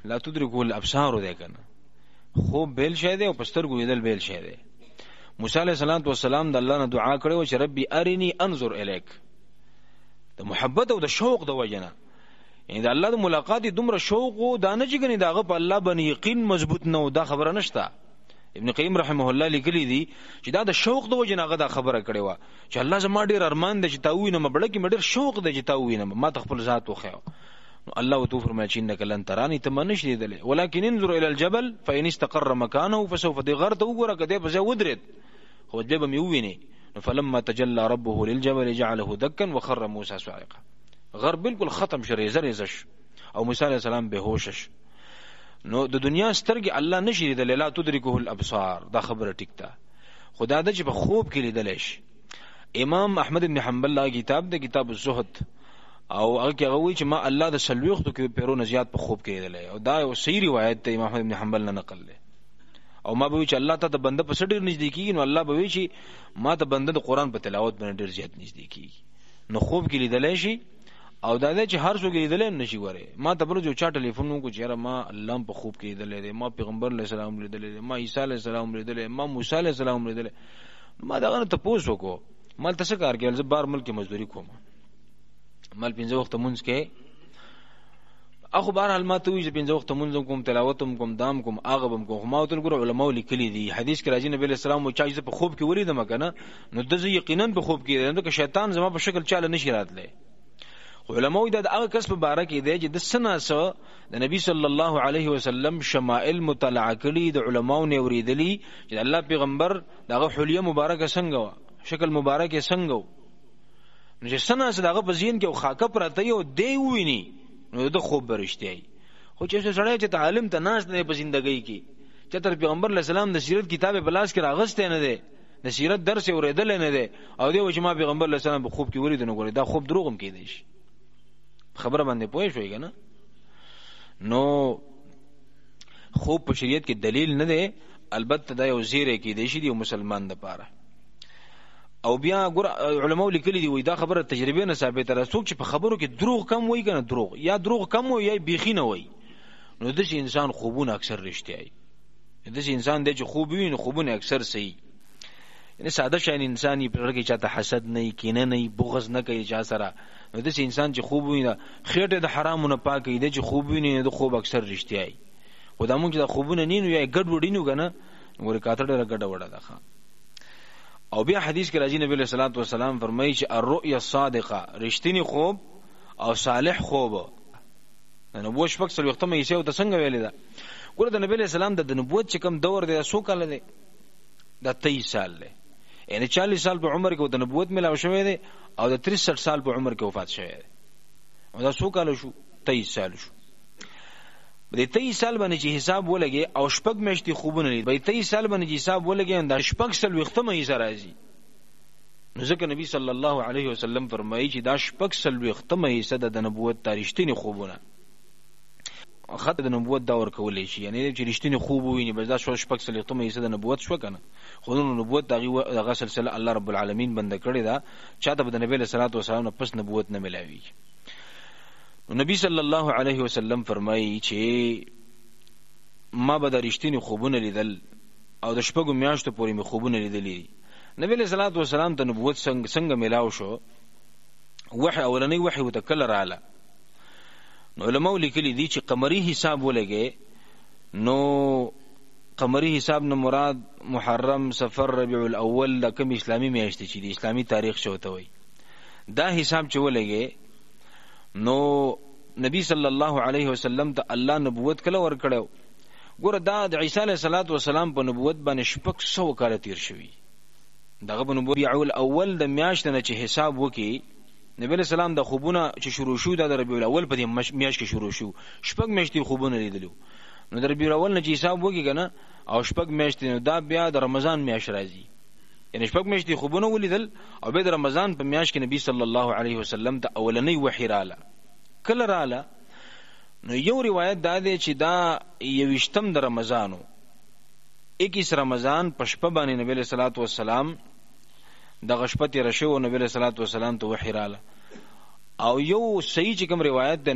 لا تدرکه الابصار دی کنه، خوب بیل شی دی او پسترګو یدل بیل شی دی. موسی علیہ السلام د الله نه دعا کړو چې ربي ارنی انظر الیک، د محبت او د شوق د وجنه، یعنی د الله د ملاقات دومره شوق او دا نه چې کني داغه په الله باندې یقین مضبوط نه او دا خبره نشته. ابن قیم رحمه الله لیکلی دی چې دا د شوق د وجنه هغه دا خبره کړې و چې الله زما ډیر ارمان دی چې تا وینم، بلکې مې ډیر شوق دی چې تا وینم، ما ته خپل ذات وخیو. الله تو فرمایي چې انک لن ترانی، ته منش لیدلې، ولکن انظر الى الجبل فان استقر مكانه فسوف تغرت، وګوره کده په ځای ودرید خو دې به مې وویني. فلما تجلى ربه للجبل جعله دكا وخر موسى صاعقا، غر بالکل ختم شری زرزش او موسی علیہ السلام بهوشش. نو د دنیا سترګې الله نشي لیدل، لا تدرکه الابصار، دا خبره ټیک ده. خدا د چې په خوب کې لیدل شي. امام احمد بن حنبل لا کتاب د کتاب الزهد او هغه غوي چې ما الله د سلوخت کې پیرو زیات په خوب کې لیدل، او دا یو صحیح روایت ته امام احمد بن حنبل نه نقل لري. او ما به چې الله ته بنده په سړي نږدې کیږي، نو الله به وی چې ما ته بنده د قران په تلاوت باندې ډیر زیات نږدې کیږي. نو خوب کې لیدل شي او دا چې هر څوک لیدل نشي وره. ما ته بل جو چا ټلیفون کو چې ما الله په خوب کې لیدل دي، ما پیغمبر علیه السلام لیدل دي، ما عیسی علیه السلام لیدل دي، ما موسی علیه السلام لیدل. ما دا غنه ته پوسو کو مال تاسو کار کې بار ملک مزدوري کوم، مال 15 وخت مونږ کې اخو بهر حال ما ته وی چې 15 وخت مونږ کوم، تلاوتم کوم، دام کوم، اغبم کوم. ما ته ګور علماء لیکلي دي حدیث کې راځي نبی اسلام او چا په خوب کې ولیدم کنه، نو د یقینا په خوب کې نو شیطان زما په شکل چاله نشي راتله. علماء دا هغه کس په باره کې دی چې د سناسه د نبی صلی الله علیه وسلم شمائل مطالعه کړي، د علماو نه اوریدلی چې الله پیغمبر دغه حلیه مبارکه څنګه و، شکل مبارکه څنګه و، نو چې سناسه دغه په ذهن کې خاکه پراته یو دی ویني، نو د خوب برشتي. خو چې سړی چې تعلم ته ناس نه په ژوندۍ کې چې تر پیغمبر علیه السلام د سیرت کتاب بلاس کې راغسته نه دی، د سیرت درس اوریدل نه دی، او دی چې ما پیغمبر علیه السلام په خوب کې ولید، نو ګوري دا خوب دروغم کې دی. خبره باندې پوه شوې کنه؟ نو خوب په شریعت کې دلیل نه دی، البته دا یو زیره کې دی شي مسلمان د پاره. او بیا ګور علماء لیکلي دی وای دا خبره تجربه نه ثابته ده، څوک چې په خبرو کې دروغ کم وای کنه، دروغ یا دروغ کم وای یا بیخي نه وای، نو د انسان خوبونه اکثر رښتیا وي. د انسان د چې خوب وي نو خوبونه اکثر صحیح. یعنی ساده شاین انساني پر کې چاته حسد نه، کینه نه، بغض نه کوي چا سره. نو د انسان چې خوب وي خېټه د حرامونو پاکي دی، چې خوب وي د خوب اکثر رښتیا وي. خدای مونږ د خوبونه نینو یا ګډ وډینو کنه، ور کاته ډېر ګډه وډه ده. او بیا حدیث کې راځي نبی صلی الله علیه وسلم فرمایي چې الرؤیا الصادقه، رښتینی خوب او صالح خوب. نو بو شپږ سل وخت مې یې څه څنګه ویل ده. ګوره د نبی اسلام د نبوت چې کوم دور دی سو کال دی، دا 23 سال دی، یعنی 40 سال په عمر کې د نبوت ملاو شوی دی او د 63 سال په عمر کې وفات شوی دی. او دا سو کال شو، 23 سال شو. د 23 سال باندې چې حساب ولګي او شپږ میاشتې خوبونه لري، به 23 سال باندې چې حساب ولګي دا شپږ سل وخت مې یې راځي. نو ځکه نبی صلی الله علیه وسلم فرمایي چې دا شپږ سل وخت مې صد د نبوت تاریختنی خوبونه خط د نبوت دا ورکولې شي، یعنی چې رښتینی خوب ویني بس دا شپږ سل وخت مې صد نبوت شو کنه. خو نو نبوت دغه سلسله الله رب العالمین بند کړی دا، چاته د نبی صلی الله علیه وسلم پس نبوت نه ملاوي. نبی صلی الله علیه وسلم فرمایي چې ما به د رښتینی خوبونه لیدل او د شپږو میاشتو پورې مې خوبونه لیدلې. نبی صلی الله علیه وسلم د نبوت څنګه ملاو شو؟ وحی اولنی وحی وتکل رااله. نو علماء لیکلي دي چې قمری حساب ولګي، نو قمری حساب نه مراد محرم، صفر، ربیع الاول د کوم اسلامي میاشتې چې د اسلامي تاریخ شوته وي، دا حساب چې ولګي نو نبی صلی الله علیه وسلم ته الله نبوت کله ور کړو. ګوره دا د عیسی علیه السلام په نبوت باندې 600 کال تیر شوی. دغه په نبوت اول د میاشت نه چې حساب وکي، نبی اسلام د خوبونه چې شروع شو د ربیع الاول په دې میاشت کې شروع شو، شپږ میاشتې خوبونه لیدلو. نو د ربیع الاول نه چې حساب وکي کنه او شپږ میاشتې، نو دا بیا د رمضان میاشت راځي، یعنی شپږ میاشتې خوبونه ولیدل او بیا د رمضان په میاشت کې نبی صلی الله علیه وسلم ته اولنی وحی رااله. کله رااله؟ نو یو روایت دا دی چې دا 21 د رمضانو، 21 رمضان په شپه باندې نبی صلی الله علیه وسلم د غشپت رشو نبی صلی الله علیه وسلم ته وحی رااله. او یو صحیح چې کوم روایت